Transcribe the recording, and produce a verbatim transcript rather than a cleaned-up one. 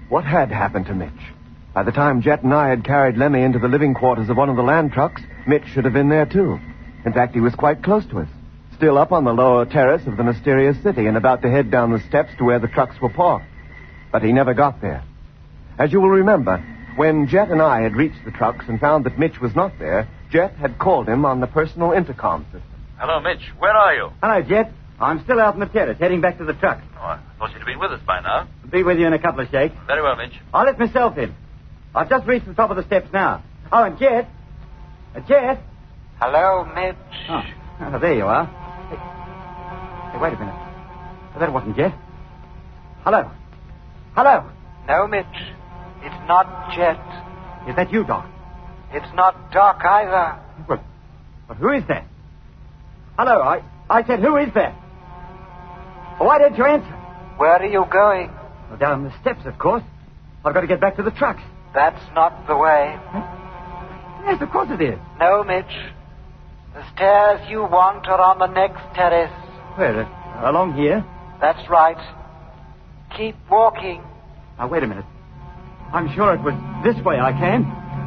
What had happened to Mitch? By the time Jet and I had carried Lemmy into the living quarters of one of the land trucks, Mitch should have been there, too. In fact, he was quite close to us, still up on the lower terrace of the mysterious city and about to head down the steps to where the trucks were parked. But he never got there. As you will remember, when Jet and I had reached the trucks and found that Mitch was not there, Jet had called him on the personal intercom system. Hello, Mitch. Where are you? Hello, Jet. I'm still out in the terrace, heading back to the truck. Oh, I thought you'd have been with us by now. Be with you in a couple of shakes. Very well, Mitch. I'll let myself in. I've just reached the top of the steps now. Oh, and Jet. Uh, Jet. Hello, Mitch. Oh, oh, there you are. Hey, hey, wait a minute. Oh, that wasn't Jet. Hello. Hello. No, Mitch. It's not Jet. Is that you, Doc? It's not Doc either. Well, but who is that? Hello, I, I said, who is that? Why didn't you answer? Where are you going? Well, down the steps, of course. I've got to get back to the trucks. That's not the way. Huh? Yes, of course it is. No, Mitch. The stairs you want are on the next terrace. Where? Uh, along here? That's right. Keep walking. Now, wait a minute. I'm sure it was this way I came.